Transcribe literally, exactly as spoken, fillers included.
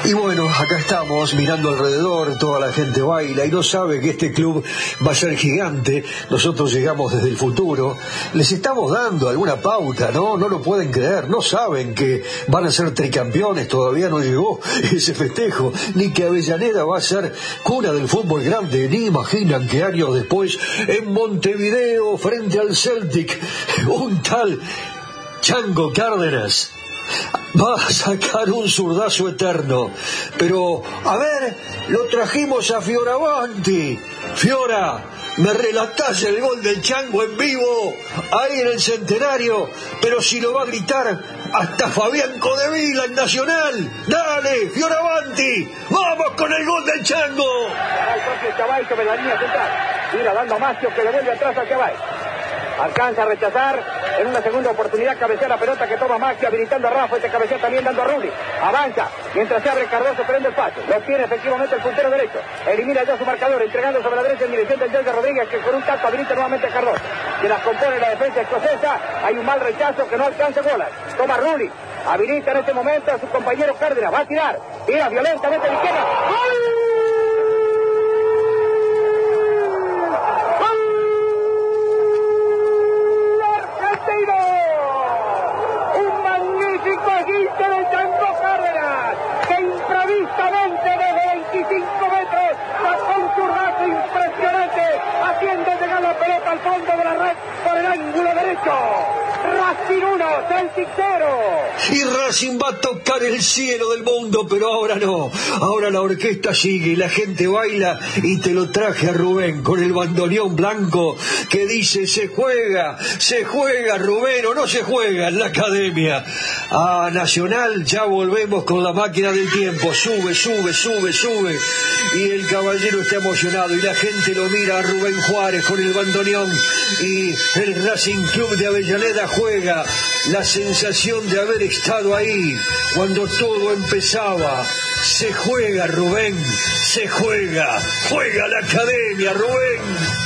Y bueno, acá estamos mirando alrededor, toda la gente baila y no sabe que este club va a ser gigante. Nosotros llegamos desde el futuro, les estamos dando alguna pauta, ¿no? No lo pueden creer, no saben que van a ser tricampeones, todavía no llegó ese festejo, ni que Avellaneda va a ser cuna del fútbol grande, ni imaginan que años después en Montevideo, frente al Celtic, un tal Chango Cárdenas va a sacar un zurdazo eterno. Pero, a ver, lo trajimos a Fioravanti. Fiora, me relatás el gol del Chango en vivo, ahí en el Centenario, pero si lo va a gritar hasta Fabián Codevila en Nacional. Dale, Fioravanti, vamos con el gol del Chango. El propio Chavay sobre la línea central. Mira, dando a Macio que le vuelve atrás a Chavay. Alcanza a rechazar en una segunda oportunidad, cabecea la pelota que toma Maxi, habilitando a Rafa, este cabecea también dando a Rulli. Avanza, mientras se abre Cardoso, prende el paso. Lo tiene efectivamente el puntero derecho. Elimina ya su marcador, entregando sobre la derecha en dirección del Yelga Rodríguez, que con un taco habilita nuevamente a Cardoso. Que las compone la defensa escocesa. Hay un mal rechazo que no alcanza bolas. Toma Rulli, habilita en este momento a su compañero Cárdenas. Va a tirar, tira violentamente a la izquierda. ¡Gol! Al fondo de la red por el ángulo derecho. Racing uno, Celtic cero. Y Racing va a tocar el cielo del mundo, pero ahora no. Ahora la orquesta sigue, la gente baila y te lo traje a Rubén con el bandoneón blanco que dice se juega, se juega Rubén o no se juega en la academia. A Nacional ya volvemos con la máquina del tiempo. Sube, sube, sube, sube. Y el caballero está emocionado y la gente lo mira a Rubén Juárez con el bandoneón y el Racing Club de Avellaneda juega. La sensación de haber estado ahí cuando todo empezaba. Se juega Rubén, se juega, juega la academia Rubén.